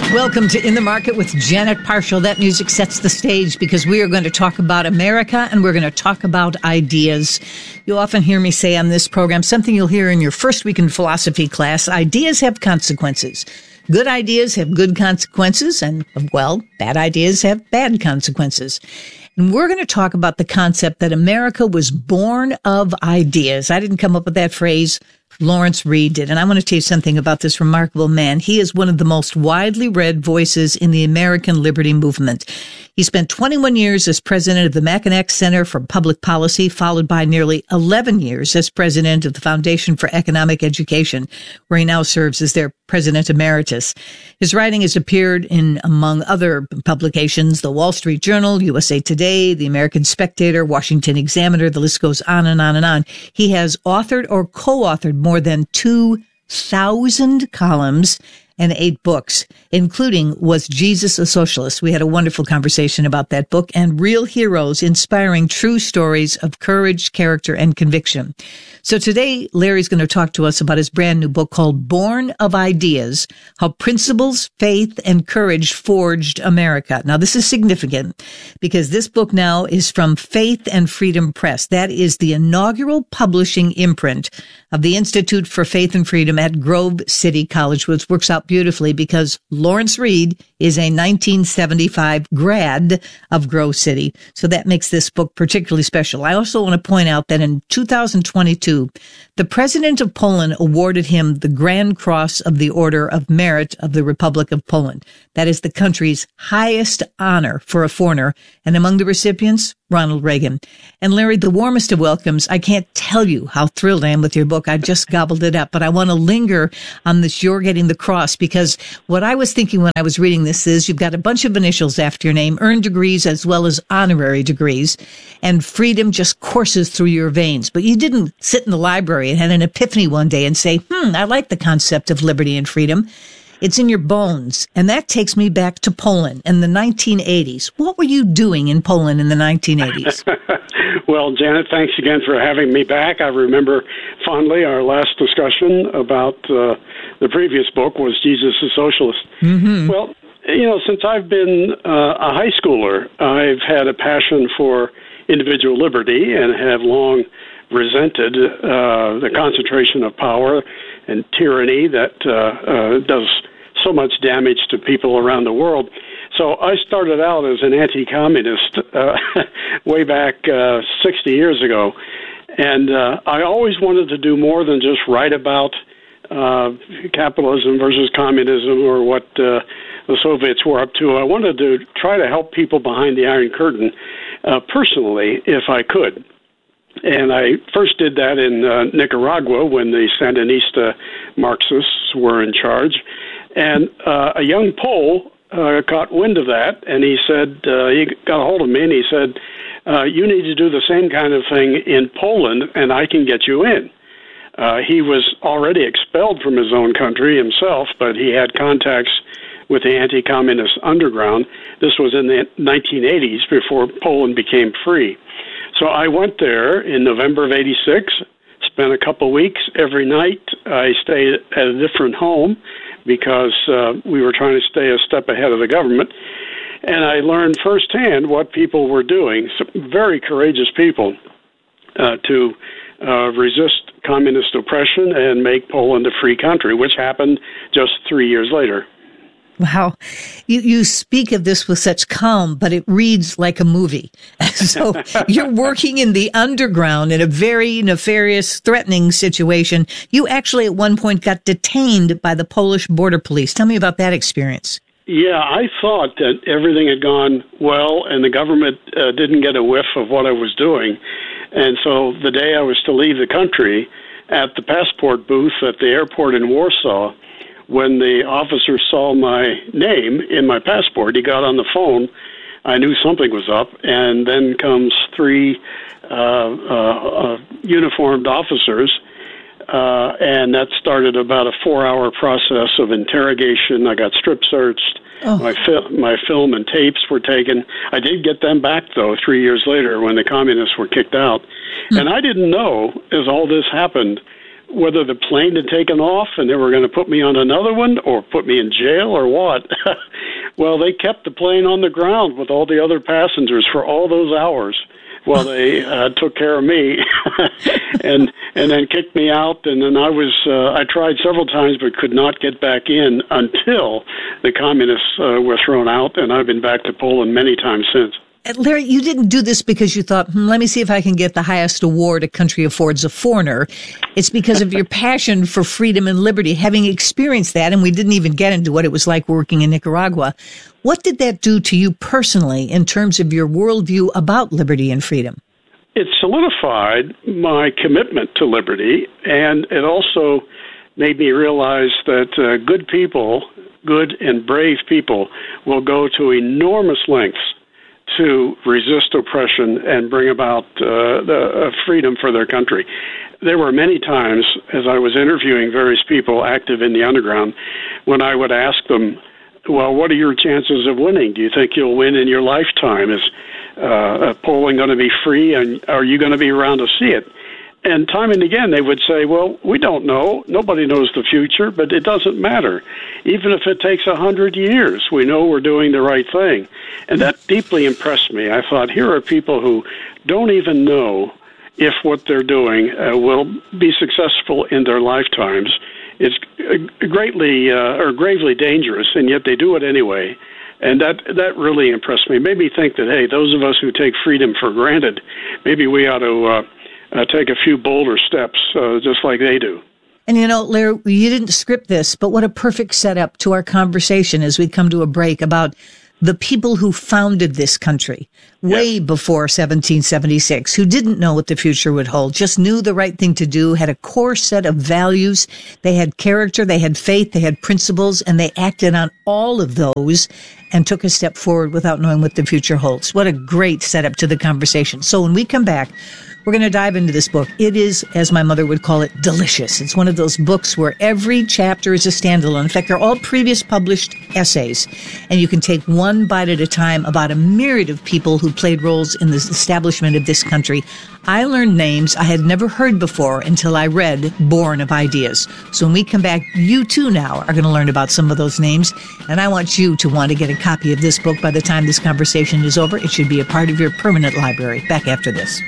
Welcome to In the Market with Janet Parshall. That music sets the stage because we are going to talk about America and we're going to talk about ideas. You'll often hear me say on this program, something you'll hear in your first week in philosophy class, ideas have consequences. Good ideas have good consequences and, well, bad ideas have bad consequences. And we're going to talk about the concept that America was born of ideas. I didn't come up with that phrase. Lawrence Reed did. And I want to tell you something about this remarkable man. He is one of the most widely read voices in the American liberty movement. He spent 21 years as president of the Mackinac Center for Public Policy, followed by nearly 11 years as president of the Foundation for Economic Education, where he now serves as their president emeritus. His writing has appeared in, among other publications, the Wall Street Journal, USA Today, the American Spectator, Washington Examiner, the list goes on and on and on. He has authored or co-authored more than 2,000 columns and 8 books, including Was Jesus a Socialist? We had a wonderful conversation about that book, and Real Heroes, inspiring true stories of courage, character, and conviction. So today, Larry's going to talk to us about his brand new book called Born of Ideas, How Principles, Faith, and Courage Forged America. Now, this is significant because this book now is from Faith and Freedom Press. That is the inaugural publishing imprint of the Institute for Faith and Freedom at Grove City College, which works out beautifully because Lawrence Reed is a 1975 grad of Grove City. So that makes this book particularly special. I also want to point out that in 2022, the president of Poland awarded him the Grand Cross of the Order of Merit of the Republic of Poland. That is the country's highest honor for a foreigner. And among the recipients, Ronald Reagan. And Larry, the warmest of welcomes. I can't tell you how thrilled I am with your book. I just gobbled it up, but I want to linger on this You're Getting the Cross, because what I was thinking when I was reading this is you've got a bunch of initials after your name, earned degrees as well as honorary degrees, and freedom just courses through your veins. But you didn't sit in the library and had an epiphany one day and say, I like the concept of liberty and freedom. It's in your bones. And that takes me back to Poland in the 1980s. What were you doing in Poland in the 1980s? Well, Janet, thanks again for having me back. I remember fondly our last discussion about the previous book, Was Jesus a Socialist? Mm-hmm. Well, since I've been a high schooler, I've had a passion for individual liberty and have long resented the concentration of power and tyranny that does so much damage to people around the world. So I started out as an anti-communist way back 60 years ago, and I always wanted to do more than just write about capitalism versus communism or what the Soviets were up to. I wanted to try to help people behind the Iron Curtain personally, if I could. And I first did that in Nicaragua when the Sandinista Marxists were in charge. And a young Pole caught wind of that, and he said, he got a hold of me, and he said, you need to do the same kind of thing in Poland, and I can get you in. He was already expelled from his own country himself, but he had contacts with the anti-communist underground. This was in the 1980s, before Poland became free. So I went there in November of 86, spent a couple weeks. Every night I stayed at a different home because we were trying to stay a step ahead of the government. And I learned firsthand what people were doing, some very courageous people, to resist communist oppression and make Poland a free country, which happened just 3 years later. Wow. You speak of this with such calm, but it reads like a movie. So you're working in the underground in a very nefarious, threatening situation. You actually at one point got detained by the Polish border police. Tell me about that experience. Yeah, I thought that everything had gone well and the government didn't get a whiff of what I was doing. And so the day I was to leave the country, at the passport booth at the airport in Warsaw, when the officer saw my name in my passport, he got on the phone. I knew something was up, and then comes 3 uniformed officers, and that started about a 4-hour process of interrogation. I got strip searched. Oh. My film and tapes were taken. I did get them back, though, 3 years later when the communists were kicked out. And I didn't know, as all this happened, whether the plane had taken off and they were going to put me on another one or put me in jail or what. Well, they kept the plane on the ground with all the other passengers for all those hours while they took care of me and then kicked me out. And then I tried several times but could not get back in until the communists were thrown out, and I've been back to Poland many times since. Larry, you didn't do this because you thought, let me see if I can get the highest award a country affords a foreigner. It's because of your passion for freedom and liberty, having experienced that, and we didn't even get into what it was like working in Nicaragua. What did that do to you personally in terms of your worldview about liberty and freedom? It solidified my commitment to liberty, and it also made me realize that good people, good and brave people, will go to enormous lengths to resist oppression and bring about the freedom for their country. There were many times, as I was interviewing various people active in the underground, when I would ask them, well, what are your chances of winning? Do you think you'll win in your lifetime? Is Poland going to be free, and are you going to be around to see it? And time and again, they would say, well, we don't know. Nobody knows the future, but it doesn't matter. Even if it takes 100 years, we know we're doing the right thing. And that deeply impressed me. I thought, here are people who don't even know if what they're doing will be successful in their lifetimes. It's gravely dangerous, and yet they do it anyway. And that really impressed me. It made me think that, hey, those of us who take freedom for granted, maybe we ought to take a few bolder steps, just like they do. And Larry, you didn't script this, but what a perfect setup to our conversation as we come to a break about the people who founded this country way before 1776, who didn't know what the future would hold, just knew the right thing to do, had a core set of values. They had character, they had faith, they had principles, and they acted on all of those and took a step forward without knowing what the future holds. What a great setup to the conversation. So when we come back, we're going to dive into this book. It is, as my mother would call it, delicious. It's one of those books where every chapter is a standalone. In fact, they're all previous published essays, and you can take one bite at a time about a myriad of people who played roles in the establishment of this country. I learned names I had never heard before until I read Born of Ideas. So when we come back, you too now are going to learn about some of those names, and I want you to want to get a copy of this book by the time this conversation is over. It should be a part of your permanent library. Back after this.